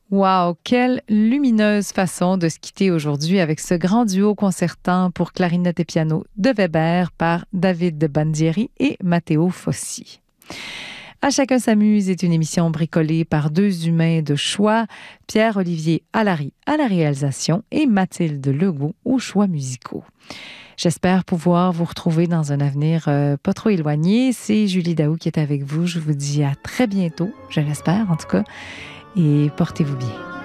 Wow, quelle lumineuse façon de se quitter aujourd'hui avec ce grand duo concertant pour clarinette et piano de Weber par David Bandieri et Matteo Fossi. À chacun s'amuse est une émission bricolée par deux humains de choix, Pierre-Olivier Allary à la réalisation et Mathilde Legault aux choix musicaux. J'espère pouvoir vous retrouver dans un avenir pas trop éloigné. C'est Julie Daou qui est avec vous. Je vous dis à très bientôt, je l'espère en tout cas, et portez-vous bien.